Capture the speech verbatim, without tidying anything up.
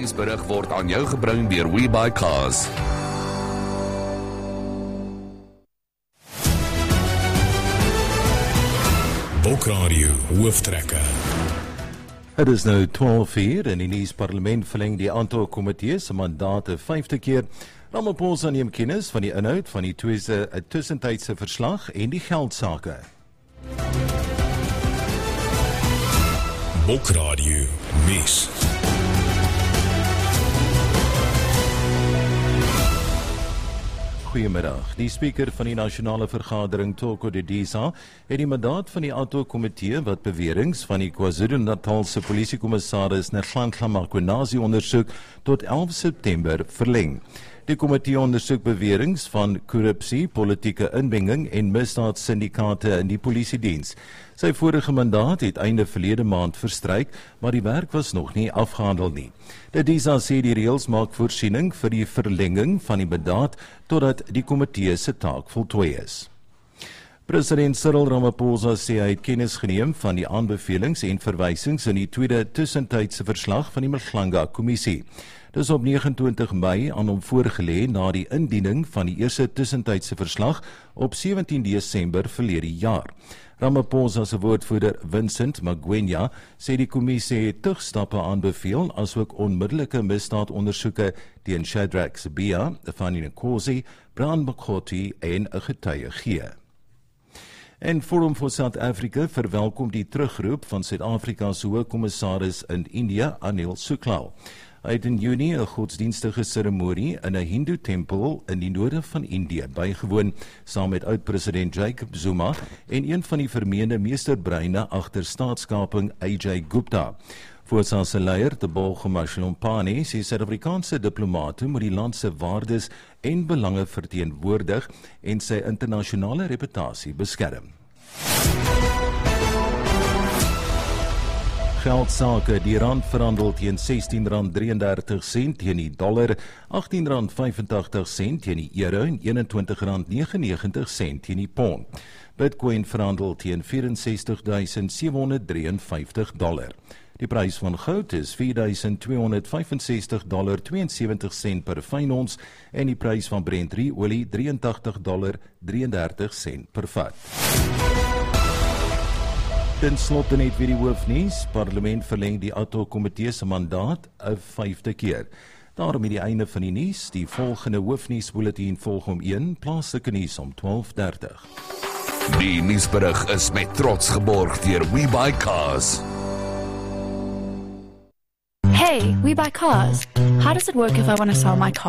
nuusberig word aan jou gebring deur WeBuyCars. Bokradio hooftrekke. Het is nou twaalf uur en die nuusparlement verleng die aantal komitees se mandate vyfde keer. Ramaphosa neem kennis van die inhoud van die tweede tussentydse verslag en die geldsake. Bokradio nuus. Goeiemiddag. Die spreker van die nasionale vergadering, Thoko Didiza, het die mandaat van die ATO-komitee wat beweringe van die KwaZulu-Natalse polisiekommissaris Nhlanhla Makwenasi ondersoek tot elf September verleng. Die komitee ondersoek beweringe van korrupsie, politieke inmenging en misdaadsyndikaate in die polisiediens. Sy vorige mandaat het einde verlede maand verstryk, maar die werk was nog nie afgehandel nie. Didiza sê die reëls maak voorsiening vir die verlenging van die mandaat totdat die komitee se taak voltooi is. President Cyril Ramaphosa sê hy het kennis geneem van die aanbevelings en verwysings in die tweede tussentydse verslag van die Mhlanga-kommissie. Dis op nege en twintig Mei aan hom voorgelê na die indiening van die eerste tussentydse verslag op sewentien Desember verlede jaar. Ramaphosa se woordvoerder Vincent Magwenya sê die kommissie het tugstappe aanbeveel asook onmiddellike misdaadondersoeke teen Shadrack Sibiya, Fanny Nkosi, Brian Mokgoti en 'n getuie gee. En Forum for South Africa verwelkom die terugroep van Suid-Afrika se hoofkommissaris in India, Anil Suklal. Hy het in Junie 'n godsdienstige seremonie in 'n Hindoe tempel in die noorde van Indië bygewoon, saam met oud-president Jacob Zuma en een van die vermeende meesterbreine agter staatskaping A J Gupta. Voorsa se leier, Tebogo Mashlampane, sê Suid-Afrikaanse diplomate moet die land se waardes en belange verteenwoordig en sy internasionale reputasie beskerm. Geldsake, die rand verhandel teen sestien rand drieëndertig sent teen die dollar, agttien rand vyfentagtig sent teen die euro en eenentwintig rand negenennegentig sent teen die pond. Bitcoin verhandel teen vyf ses sewe honderd drieënvyftig dollar. Die prys van goud is vier duisend tweehonderd vyfensestig dollar tweeënsewentig sent per fyn ons en die prys van Brent olie drie en tagtig dollar drieëndertig sent per vat. Ten slotte net weer die hoofnuus. Parlement verleng die ATO-komitee se mandaat 'n vyfde keer. Daarom het die einde van die nuus. Die volgende hoofnuusbulletin volg om een, plaaslike nuus om twaalf dertig. Die nuusberig is met trots geborg deur WeBuyCars. Hey, we buy cars. How does it work if I want to sell my car?